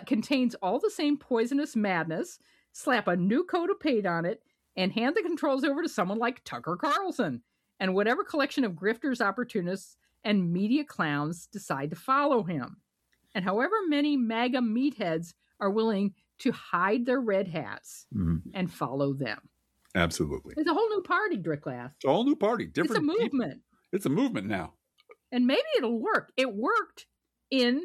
contains all the same poisonous madness, slap a new coat of paint on it, and hand the controls over to someone like Tucker Carlson and whatever collection of grifters, opportunists, and media clowns decide to follow him. And however many MAGA meatheads are willing to hide their red hats and follow them. Absolutely. It's a whole new party, Drickglass. It's a whole new party. It's a movement. It's a movement now. And maybe it'll work. It worked in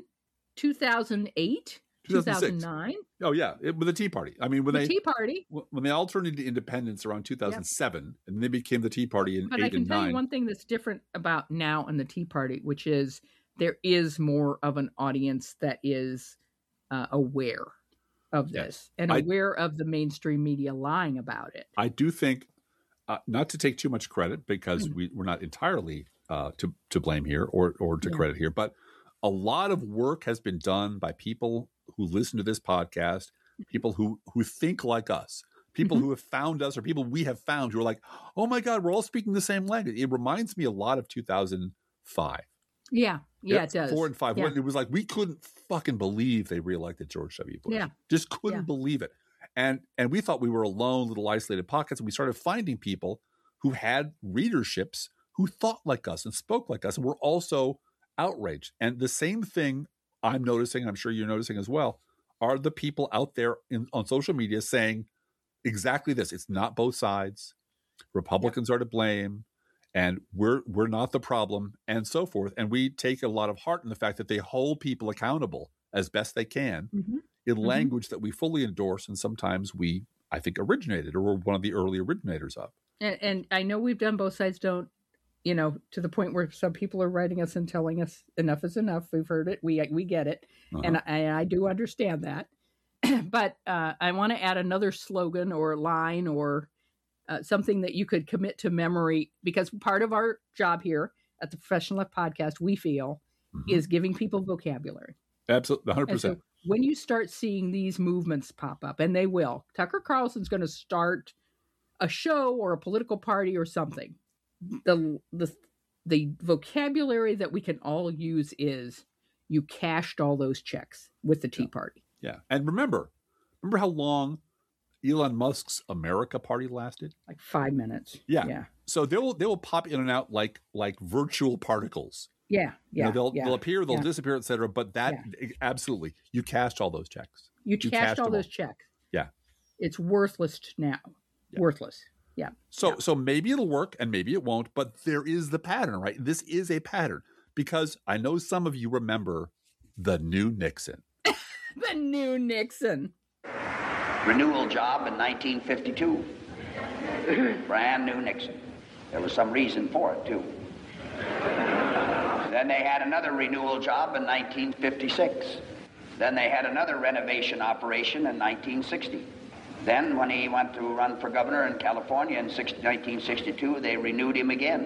2008, 2009. Oh, yeah. With the Tea Party. I mean, Tea Party. When they all turned into independence around 2007, and they became the Tea Party in 8 and 9. But I can tell you one thing that's different about now and the Tea Party, which is there is more of an audience that is aware of this and aware of the mainstream media lying about it. I do think, not to take too much credit, because we're not entirely to blame here or to credit here, but a lot of work has been done by people who listen to this podcast, people who think like us, people who have found us, or people we have found who are like, oh my God, we're all speaking the same language. It reminds me a lot of 2005. Yeah, it does. 4 and 5. When it was like, we couldn't fucking believe they reelected George W. Bush. Yeah. Just couldn't believe it. And we thought we were alone, little isolated pockets, and we started finding people who had readerships who thought like us and spoke like us and were also outraged. And the same thing I'm noticing, I'm sure you're noticing as well, are the people out there on social media saying exactly this. It's not both sides. Republicans are to blame, and we're not the problem, and so forth. And we take a lot of heart in the fact that they hold people accountable as best they can in language that we fully endorse, and sometimes we, I think, originated or were one of the early originators of. And I know we've done both sides don't, to the point where some people are writing us and telling us enough is enough. We've heard it. We get it. And I do understand that. But I want to add another slogan or line or something that you could commit to memory, because part of our job here at the Professional Left Podcast, we feel, is giving people vocabulary. Absolutely, 100%. And so when you start seeing these movements pop up, and they will, Tucker Carlson's going to start a show or a political party or something. The vocabulary that we can all use is, you cashed all those checks with the Tea Party. Yeah. And remember how long Elon Musk's America Party lasted? Like 5 minutes. Yeah. So they will pop in and out like virtual particles. Yeah. They'll appear, they'll disappear, etc. But absolutely, you cashed all those checks. You cashed all those checks. Yeah. It's worthless now. Yeah. Worthless. Yeah. So maybe it'll work and maybe it won't, but there is the pattern, right? This is a pattern, because I know some of you remember the new Nixon. The new Nixon. Renewal job in 1952. Brand new Nixon. There was some reason for it, too. Then they had another renewal job in 1956. Then they had another renovation operation in 1960. Then when he went to run for governor in California in 1962, they renewed him again.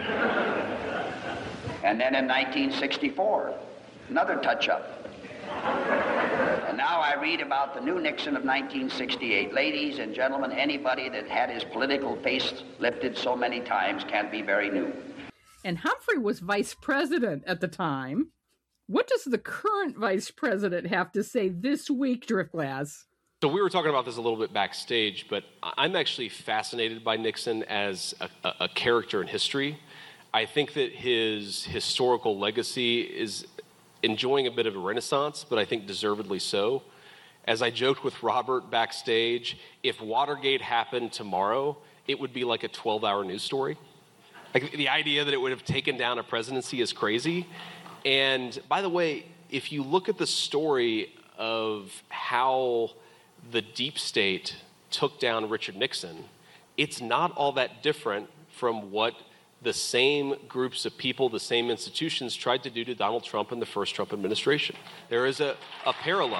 And then in 1964, another touch-up. And now I read about the new Nixon of 1968. Ladies and gentlemen, anybody that had his political face lifted so many times can't be very new. And Humphrey was vice president at the time. What does the current vice president have to say this week, Driftglass? So we were talking about this a little bit backstage, but I'm actually fascinated by Nixon as a character in history. I think that his historical legacy is enjoying a bit of a renaissance, but I think deservedly so. As I joked with Robert backstage, if Watergate happened tomorrow, it would be like a 12-hour news story. Like, the idea that it would have taken down a presidency is crazy. And by the way, if you look at the story of how the deep state took down Richard Nixon, it's not all that different from what the same groups of people, the same institutions tried to do to Donald Trump in the first Trump administration. There is a parallel.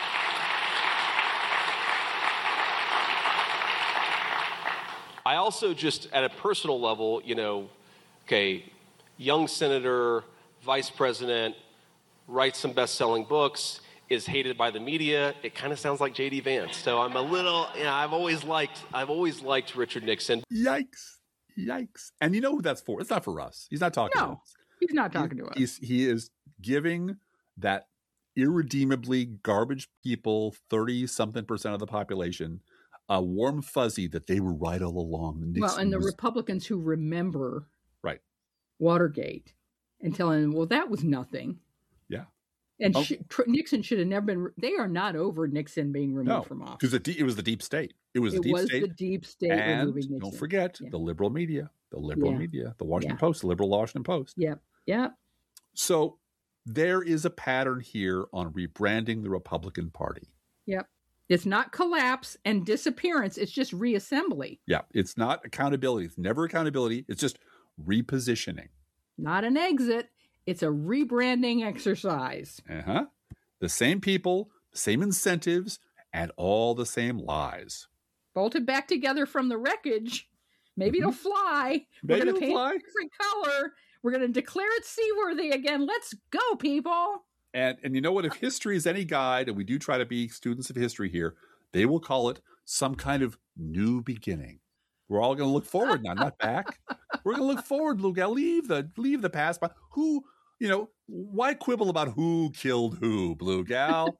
I also, just at a personal level, young senator, vice president, writes some best-selling books, is hated by the media. It kind of sounds like J.D. Vance. So I'm a little, I've always liked Richard Nixon. Yikes. And you know who that's for? It's not for us. He's not talking to us. He's not talking to us. He is giving that irredeemably garbage people, 30-something% of the population, a warm fuzzy that they were right all along. Nixon and the Republicans who remember right Watergate and telling them, well, that was nothing. Yeah. And Nixon should have never been. They are not over Nixon being removed from office. Because it was the deep state. It was the deep state and removing Nixon. Don't forget the liberal media, the Washington Post, the liberal Washington Post. Yep. So there is a pattern here on rebranding the Republican Party. Yep. It's not collapse and disappearance. It's just reassembly. Yeah. It's not accountability. It's never accountability. It's just repositioning. Not an exit. It's a rebranding exercise. The same people, same incentives, and all the same lies. Bolted back together from the wreckage. Maybe it'll fly. We're going to paint a different color. We're going to declare it seaworthy again. Let's go, people. And you know what? If history is any guide, and we do try to be students of history here, they will call it some kind of new beginning. We're all going to look forward now, not back. We're going to look forward, Lou Gal. Leave the past. But who, why quibble about who killed who, Blue Gal?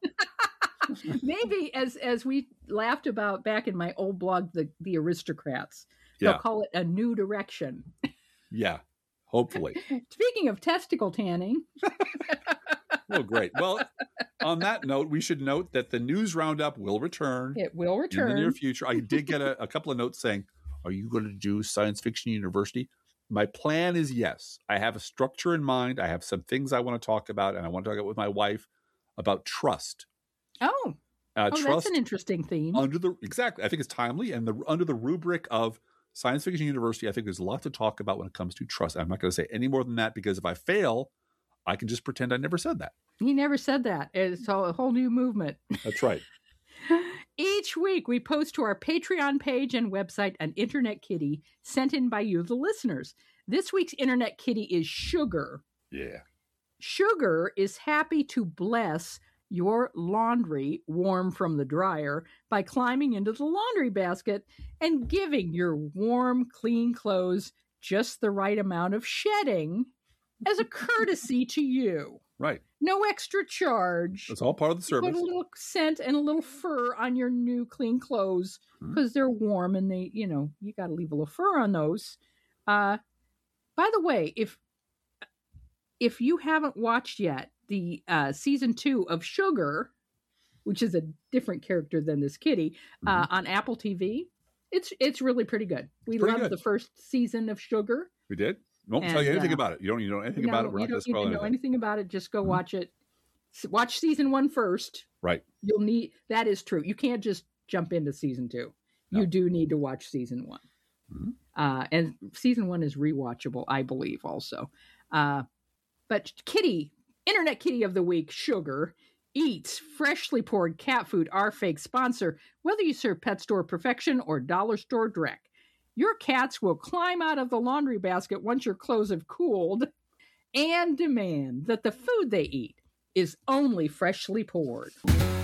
Maybe as we laughed about back in my old blog, the aristocrats, they'll call it a new direction. Yeah, hopefully. Speaking of testicle tanning. Oh, great. Well, on that note, we should note that the news roundup will return. It will return in the near future. I did get a couple of notes saying, are you going to do Science Fiction University? My plan is yes. I have a structure in mind. I have some things I want to talk about, and I want to talk about with my wife about trust. Oh, trust that's an interesting theme. Exactly. I think it's timely. And under the rubric of Science Fiction University, I think there's a lot to talk about when it comes to trust. I'm not going to say any more than that, because if I fail, I can just pretend I never said that. You never said that. It's a whole new movement. That's right. Each week, we post to our Patreon page and website an Internet Kitty sent in by you, the listeners. This week's Internet Kitty is Sugar. Yeah. Sugar is happy to bless your laundry warm from the dryer by climbing into the laundry basket and giving your warm, clean clothes just the right amount of shedding as a courtesy to you. Right. No extra charge. It's all part of the service. Put a little scent and a little fur on your new clean clothes because they're warm and they, you got to leave a little fur on those. By the way, if you haven't watched yet the season 2 of Sugar, which is a different character than this kitty, on Apple TV, it's really pretty good. We loved the first season of Sugar. We did. Won't tell you anything about it. You don't know anything about it. We're not going to spoil anything. You don't know anything about it. Just go watch it. Watch season 1 first. Right. That is true. You can't just jump into season 2. No. You do need to watch season 1. Mm-hmm. And season 1 is rewatchable, I believe, also. But Kitty, Internet Kitty of the Week, Sugar, eats freshly poured cat food, our fake sponsor, whether you serve pet store perfection or dollar store direct. Your cats will climb out of the laundry basket once your clothes have cooled and demand that the food they eat is only freshly poured.